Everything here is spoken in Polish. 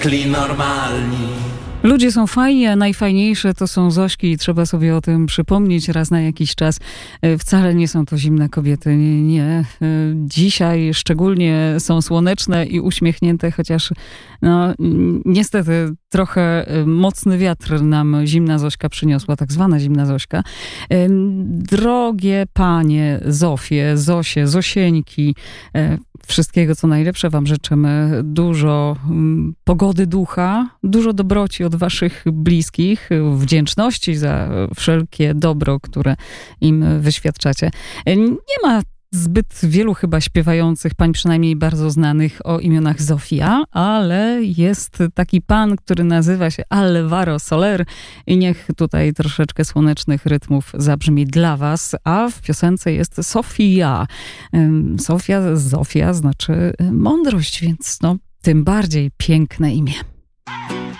Klinormalni. Ludzie są fajni, a najfajniejsze to są Zośki i trzeba sobie o tym przypomnieć raz na jakiś czas. Wcale nie są to zimne kobiety, nie. Dzisiaj szczególnie są słoneczne i uśmiechnięte, chociaż no, niestety trochę mocny wiatr nam zimna Zośka przyniosła, tak zwana zimna Zośka. Drogie panie Zofie, Zosie, Zosieńki, wszystkiego co najlepsze wam życzymy. Dużo pogody ducha, dużo dobroci od waszych bliskich, wdzięczności za wszelkie dobro, które im wyświadczacie. Nie ma zbyt wielu chyba śpiewających pań, przynajmniej bardzo znanych o imionach Zofia, ale jest taki pan, który nazywa się Alvaro Soler i niech tutaj troszeczkę słonecznych rytmów zabrzmi dla was, a w piosence jest Sofia. Zofia znaczy mądrość, więc no tym bardziej piękne imię.